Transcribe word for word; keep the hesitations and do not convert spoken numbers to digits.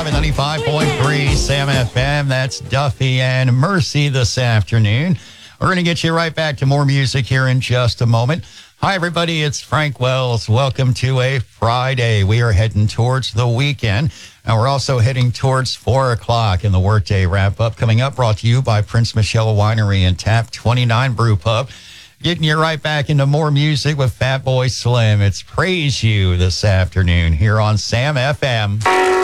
ninety-five point three Sam F M. That's Duffy and Mercy this afternoon. We're going to get you right back to more music here in just a moment. Hi, everybody. It's Frank Wells. Welcome to a Friday. We are heading towards the weekend, and we're also heading towards four o'clock in the Workday Wrap-Up. Coming up, brought to you by Prince Michelle Winery and Tap twenty-nine Brew Pub. Getting you right back into more music with Fatboy Slim. It's Praise You this afternoon here on Sam F M.